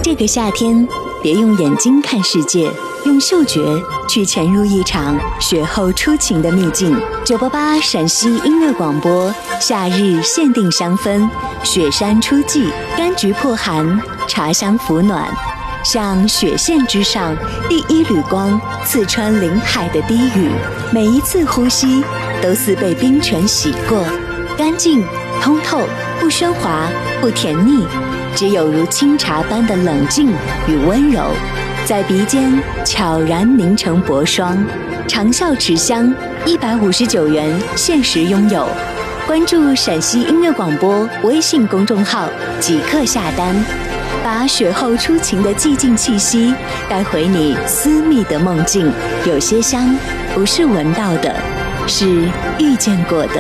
这个夏天，别用眼睛看世界，用嗅觉去潜入一场雪后初晴的秘境。988陕西音乐广播，夏日限定香氛，雪山初霁，柑橘破寒，茶香抚暖。像雪线之上第一缕光，刺穿林海的低语，每一次呼吸都似被冰泉洗过，干净通透，不喧哗，不甜腻，只有如清茶般的冷静与温柔，在鼻尖悄然凝成薄霜。长效持香，159元限时拥有。关注陕西音乐广播微信公众号即刻下单，把雪后初晴的寂静气息带回你私密的梦境。有些香不是闻到的，是遇见过的。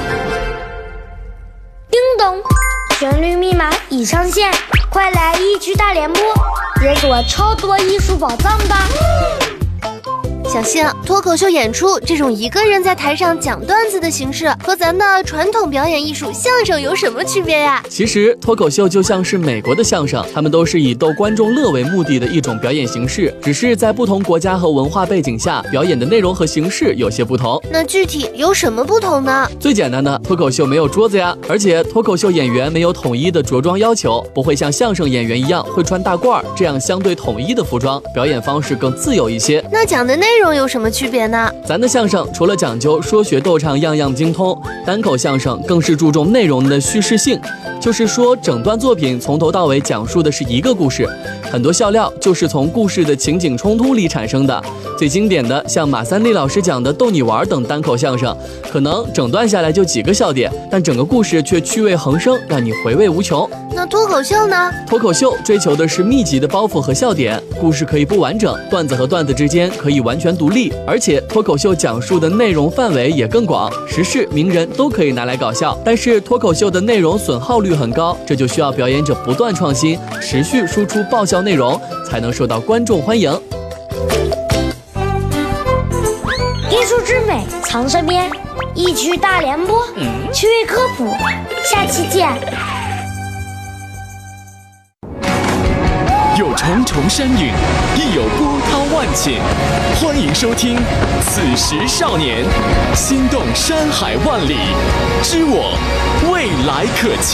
叮咚，旋律密码已上线，快来一区大联播，解锁超多艺术宝藏吧！ 小新，脱口秀演出这种一个人在台上讲段子的形式，和咱的传统表演艺术相声有什么区别呀？ 其实脱口秀就像是美国的相声，他们都是以逗观众乐为目的的一种表演形式，只是在不同国家和文化背景下，表演的内容和形式有些不同。 那具体有什么不同呢？ 最简单的，脱口秀没有桌子呀，而且脱口秀演员没有统一的着装要求，不会像相声演员一样会穿大褂这样相对统一的服装，表演方式更自由一些。 那讲的内容有什么区别呢？ 咱的相声除了讲究说学逗唱样样精通，单口相声更是注重内容的叙事性，就是说整段作品从头到尾讲述的是一个故事，很多笑料就是从故事的情景冲突里产生的。最经典的像马三立老师讲的逗你玩等单口相声，可能整段下来就几个笑点，但整个故事却趣味横生，让你回味无穷。 那脱口秀呢？ 脱口秀追求的是密集的包袱和笑点，故事可以不完整，段子和段子之间可以完全独立，而且脱口秀讲述的内容范围也更广，时事名人都可以拿来搞笑。但是脱口秀的内容损耗率很高，这就需要表演者不断创新，持续输出爆笑内容，才能受到观众欢迎。 艺术之美藏身边，一区大联播，趣味科普，下期见。 有重重山岭，亦有波涛万顷。欢迎收听《此时少年》，心动山海万里，知我未来可期。